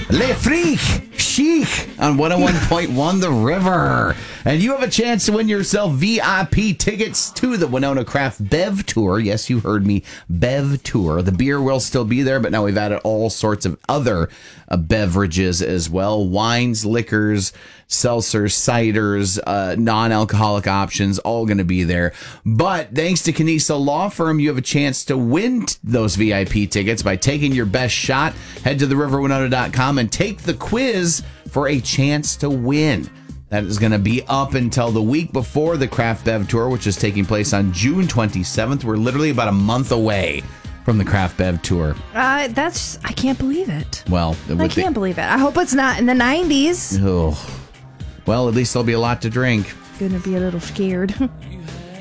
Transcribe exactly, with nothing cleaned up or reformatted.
Le Freak Chic on one oh one point one The River. And you have a chance to win yourself V I P tickets to the Winona Craft Bev Tour. Yes, you heard me, Bev Tour. The beer will still be there, but now we've added all sorts of other uh, beverages as well. Wines, liquors, seltzers, ciders, uh, non-alcoholic options, all going to be there. But thanks to Canisa Law Firm, you have a chance to win t- those V I P tickets by taking your best shot. Head to the river winona dot com and take the quiz for a chance to win. That is going to be up until the week before the Craft Bev Tour, which is taking place on June twenty-seventh. We're literally about a month away from the Craft Bev Tour. Uh, that's, I can't believe it. Well, I can't the, believe it. I hope it's not in the nineties. Oh, well, at least there'll be a lot to drink. Gonna be a little scared.